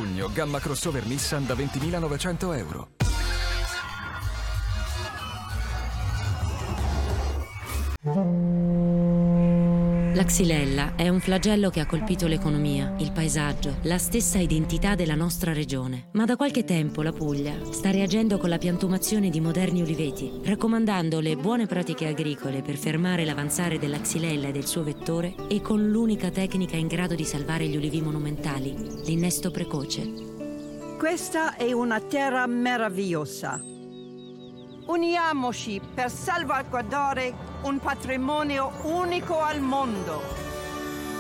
giugno, gamma crossover Nissan da 20.900 euro. La xylella è un flagello che ha colpito l'economia, il paesaggio, la stessa identità della nostra regione. Ma da qualche tempo la Puglia sta reagendo con la piantumazione di moderni uliveti, raccomandando le buone pratiche agricole per fermare l'avanzare della xylella e del suo vettore e con l'unica tecnica in grado di salvare gli ulivi monumentali, l'innesto precoce. Questa è una terra meravigliosa. Uniamoci per salvaguardare un patrimonio unico al mondo.